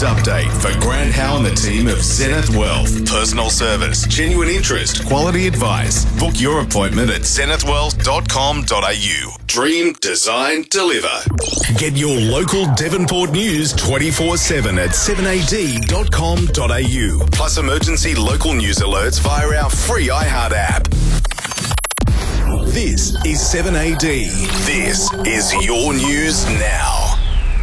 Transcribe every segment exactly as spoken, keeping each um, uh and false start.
Sports update for Grant Howe and the team of Zenith Wealth. Personal service, genuine interest, quality advice. Book your appointment at zenith wealth dot com dot a u. Dream, design, deliver. Get your local Devonport news twenty-four seven at seven a d dot com dot a u. Plus emergency local news alerts via our free iHeart app. This is seven A D. This is your news now.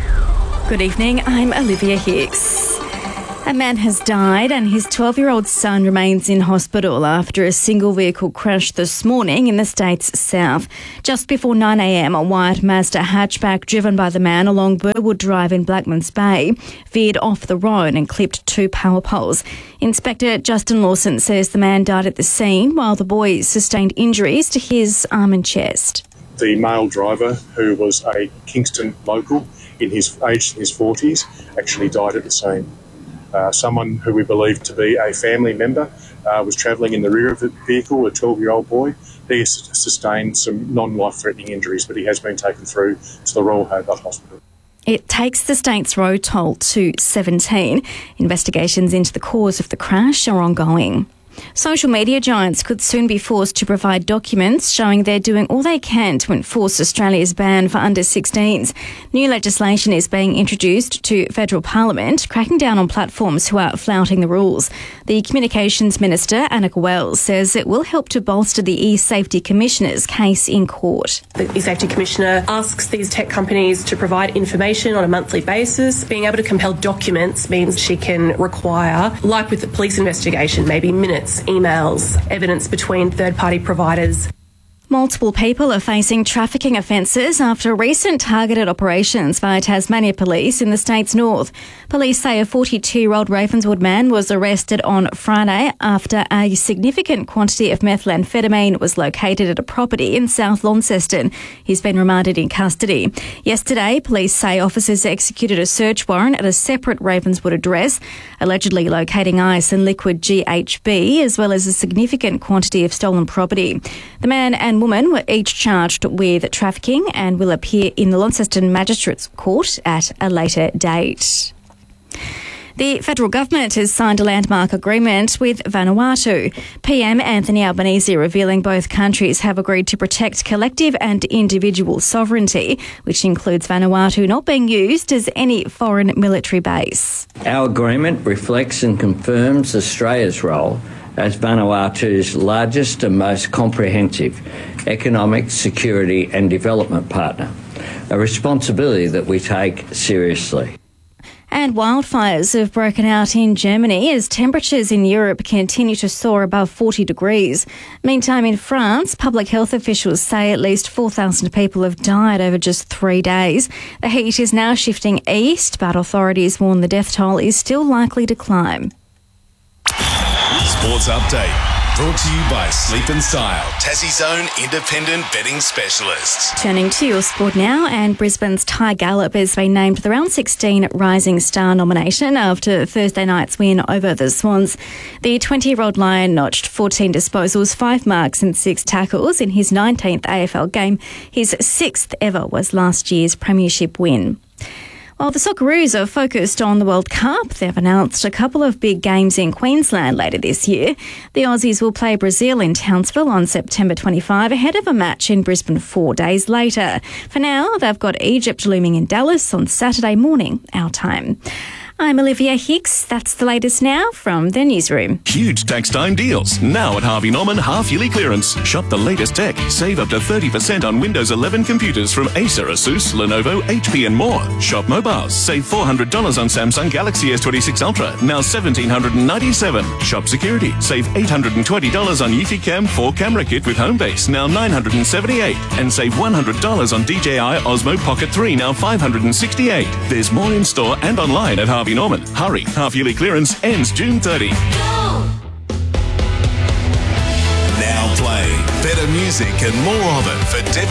Good evening, I'm Olivia Hicks. A man has died and his twelve-year-old son remains in hospital after a single vehicle crashed this morning in the state's south. Just before nine a m, a white Mazda hatchback driven by the man along Burwood Drive in Blackmans Bay veered off the road and clipped two power poles. Inspector Justin Lawson says the man died at the scene while the boy sustained injuries to his arm and chest. The male driver, who was a Kingston local in his age in his forties, actually died at the scene. Uh, someone who we believe to be a family member uh, was travelling in the rear of the vehicle, a twelve-year-old boy. He has sustained some non-life-threatening injuries, but he has been taken through to the Royal Hobart Hospital. It takes the state's road toll to seventeen. Investigations into the cause of the crash are ongoing. Social media giants could soon be forced to provide documents showing they're doing all they can to enforce Australia's ban for under sixteens. New legislation is being introduced to federal parliament, cracking down on platforms who are flouting the rules. The Communications Minister, Annika Wells, says it will help to bolster the E-Safety Commissioner's case in court. The E-Safety Commissioner asks these tech companies to provide information on a monthly basis. Being able to compel documents means she can require, like with the police investigation, maybe minutes, emails, evidence between third-party providers. Multiple people are facing trafficking offences after recent targeted operations by Tasmania Police in the state's north. Police say a forty-two-year-old Ravenswood man was arrested on Friday after a significant quantity of methamphetamine was located at a property in South Launceston. He's been remanded in custody. Yesterday, police say officers executed a search warrant at a separate Ravenswood address, allegedly locating ice and liquid G H B, as well as a significant quantity of stolen property. The man and woman were each charged with trafficking and will appear in the Launceston Magistrates Court at a later date. The federal government has signed a landmark agreement with Vanuatu. P M Anthony Albanese revealing both countries have agreed to protect collective and individual sovereignty, which includes Vanuatu not being used as any foreign military base. Our agreement reflects and confirms Australia's role as Vanuatu's largest and most comprehensive economic, security and development partner, a responsibility that we take seriously. And wildfires have broken out in Germany as temperatures in Europe continue to soar above forty degrees. Meantime, in France, public health officials say at least four thousand people have died over just three days. The heat is now shifting east, but authorities warn the death toll is still likely to climb. Sports update brought to you by Sleep and Style, Tassie's own independent betting specialists. Turning to your sport now, and Brisbane's Ty Gallop has been named the round sixteen Rising Star nomination after Thursday night's win over the Swans. The twenty-year-old Lion notched fourteen disposals, five marks and six tackles in his nineteenth A F L game. His sixth ever was last year's premiership win. While the Socceroos are focused on the World Cup, they've announced a couple of big games in Queensland later this year. The Aussies will play Brazil in Townsville on September twenty-fifth ahead of a match in Brisbane four days later. For now, they've got Egypt looming in Dallas on Saturday morning, our time. I'm Olivia Hicks. That's the latest now from the newsroom. Huge tax time deals. Now at Harvey Norman half-yearly clearance. Shop the latest tech. Save up to thirty percent on Windows eleven computers from Acer, Asus, Lenovo, H P and more. Shop mobiles. Save four hundred dollars on Samsung Galaxy S twenty-six Ultra. Now one thousand seven hundred ninety-seven dollars. Shop security. Save eight hundred twenty dollars on Eufy Cam four camera kit with Homebase. Now nine hundred seventy-eight dollars. And save one hundred dollars on D J I Osmo Pocket three. Now five hundred sixty-eight dollars. There's more in store and online at Harvey Norman. Hurry, half-yearly clearance ends June thirtieth. Now playing better music and more of it for Devon.